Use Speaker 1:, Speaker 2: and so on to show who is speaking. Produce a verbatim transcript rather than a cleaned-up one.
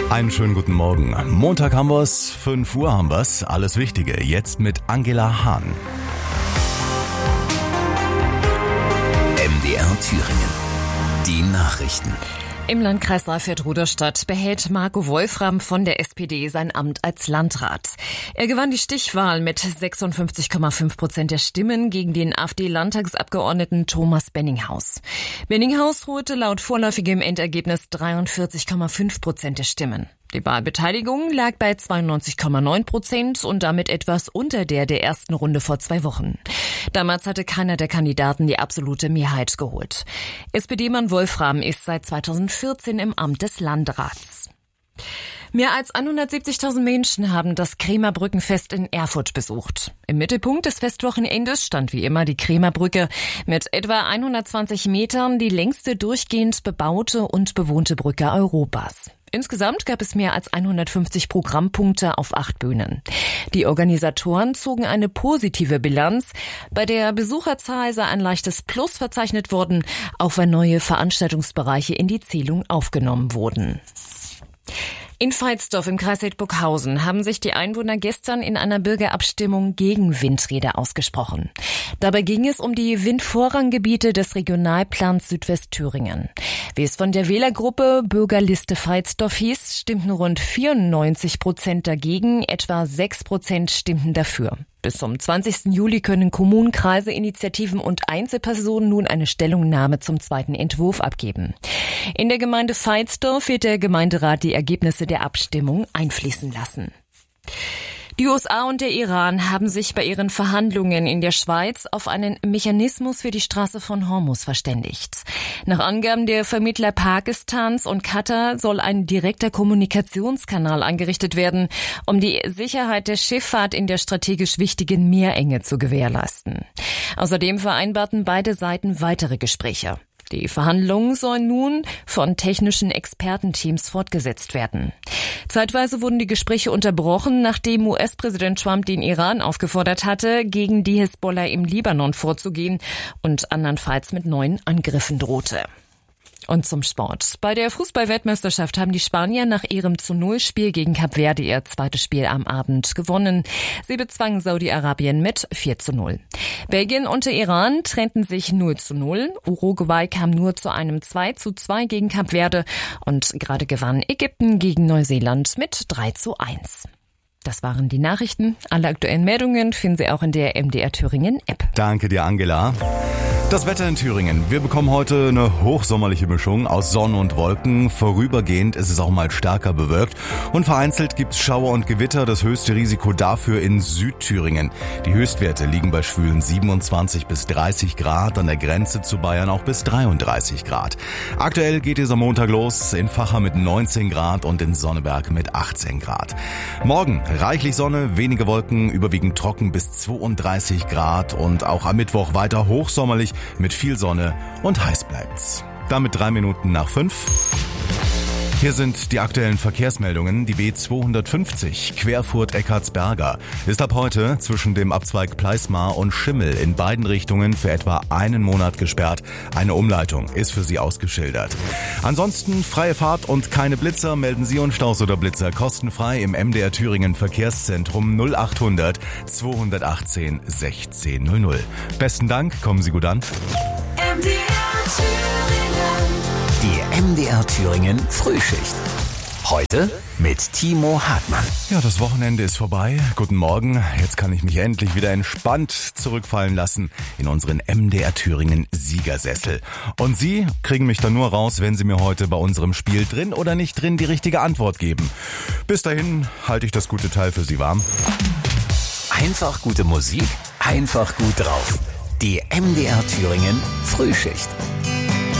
Speaker 1: Einen schönen guten Morgen. Montag haben wir's, fünf Uhr haben wir's. Alles Wichtige jetzt mit Angela Hahn.
Speaker 2: M D R Thüringen. Die Nachrichten.
Speaker 3: Im Landkreis Saalfeld-Rudolstadt behält Marco Wolfram von der S P D sein Amt als Landrat. Er gewann die Stichwahl mit sechsundfünfzig Komma fünf Prozent der Stimmen gegen den AfD-Landtagsabgeordneten Thomas Benninghaus. Benninghaus holte laut vorläufigem Endergebnis dreiundvierzig Komma fünf Prozent der Stimmen. Die Wahlbeteiligung lag bei zweiundneunzig Komma neun Prozent und damit etwas unter der der ersten Runde vor zwei Wochen. Damals hatte keiner der Kandidaten die absolute Mehrheit geholt. S P D-Mann Wolfram ist seit zweitausendvierzehn im Amt des Landrats. Mehr als hundertsiebzigtausend Menschen haben das Kremer Brückenfest in Erfurt besucht. Im Mittelpunkt des Festwochenendes stand wie immer die Kremer Brücke mit etwa hundertzwanzig Metern, die längste durchgehend bebaute und bewohnte Brücke Europas. Insgesamt gab es mehr als hundertfünfzig Programmpunkte auf acht Bühnen. Die Organisatoren zogen eine positive Bilanz. Bei der Besucherzahl sei ein leichtes Plus verzeichnet worden, auch wenn neue Veranstaltungsbereiche in die Zählung aufgenommen wurden. In Veitsdorf im Kreis Hildburghausen haben sich die Einwohner gestern in einer Bürgerabstimmung gegen Windräder ausgesprochen. Dabei ging es um die Windvorranggebiete des Regionalplans Südwestthüringen. Wie es von der Wählergruppe Bürgerliste Veitsdorf hieß, stimmten rund vierundneunzig Prozent dagegen, etwa sechs Prozent stimmten dafür. Bis zum zwanzigsten Juli können Kommunen, Kreise, Initiativen und Einzelpersonen nun eine Stellungnahme zum zweiten Entwurf abgeben. In der Gemeinde Veitsdorf wird der Gemeinderat die Ergebnisse der Abstimmung einfließen lassen. Die U S A und der Iran haben sich bei ihren Verhandlungen in der Schweiz auf einen Mechanismus für die Straße von Hormuz verständigt. Nach Angaben der Vermittler Pakistans und Katar soll ein direkter Kommunikationskanal eingerichtet werden, um die Sicherheit der Schifffahrt in der strategisch wichtigen Meerenge zu gewährleisten. Außerdem vereinbarten beide Seiten weitere Gespräche. Die Verhandlungen sollen nun von technischen Expertenteams fortgesetzt werden. Zeitweise wurden die Gespräche unterbrochen, nachdem U S-Präsident Trump den Iran aufgefordert hatte, gegen die Hisbollah im Libanon vorzugehen und andernfalls mit neuen Angriffen drohte. Und zum Sport. Bei der Fußball-Weltmeisterschaft haben die Spanier nach ihrem zu null Spiel gegen Kap Verde ihr zweites Spiel am Abend gewonnen. Sie bezwangen Saudi-Arabien mit vier zu null. Belgien und der Iran trennten sich null zu null. Uruguay kam nur zu einem zwei zu zwei gegen Kap Verde und gerade gewann Ägypten gegen Neuseeland mit drei zu eins. Das waren die Nachrichten. Alle aktuellen Meldungen finden Sie auch in der M D R Thüringen App.
Speaker 1: Danke dir, Angela. Das Wetter in Thüringen. Wir bekommen heute eine hochsommerliche Mischung aus Sonne und Wolken. Vorübergehend ist es auch mal stärker bewölkt. Und vereinzelt gibt's Schauer und Gewitter. Das höchste Risiko dafür in Südthüringen. Die Höchstwerte liegen bei schwülen siebenundzwanzig bis dreißig Grad, an der Grenze zu Bayern auch bis dreiunddreißig Grad. Aktuell geht es am Montag los, in Vacha mit neunzehn Grad und in Sonneberg mit achtzehn Grad. Morgen reichlich Sonne, wenige Wolken, überwiegend trocken bis zweiunddreißig Grad und auch am Mittwoch weiter hochsommerlich mit viel Sonne und heiß bleibt's. Damit drei Minuten nach fünf. Hier sind die aktuellen Verkehrsmeldungen. Die B zweihundertfünfzig Querfurt-Eckartsberger ist ab heute zwischen dem Abzweig Pleismar und Schimmel in beiden Richtungen für etwa einen Monat gesperrt. Eine Umleitung ist für Sie ausgeschildert. Ansonsten freie Fahrt und keine Blitzer. Melden Sie und Staus oder Blitzer kostenfrei im M D R Thüringen Verkehrszentrum null achthundert zweihundertachtzehn sechzehn null null. Besten Dank, kommen Sie gut an.
Speaker 2: M D R Thüringen. Die M D R Thüringen Frühschicht. Heute mit Timo Hartmann.
Speaker 1: Ja, das Wochenende ist vorbei. Guten Morgen. Jetzt kann ich mich endlich wieder entspannt zurückfallen lassen in unseren M D R Thüringen Siegersessel. Und Sie kriegen mich dann nur raus, wenn Sie mir heute bei unserem Spiel drin oder nicht drin die richtige Antwort geben. Bis dahin halte ich das gute Teil für Sie warm.
Speaker 2: Einfach gute Musik, einfach gut drauf. Die M D R Thüringen Frühschicht.